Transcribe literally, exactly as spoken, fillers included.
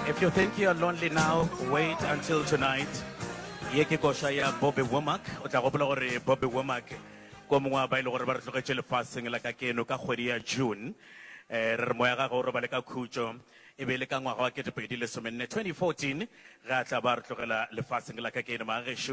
If you think you're lonely now, wait until tonight. Ye ke kosha ya Bobby Womack. O tla gopola gore Bobby Womack ko mongwe ba ile gore ba re tlogetse lefatsheng la ka keno ka kgwedi ya June. Eh re moya ga go re ba le ka khutso e be le ka ngwaga wa twenty fourteen ga tla ba re tlogela lefatsheng la ka keno ma ge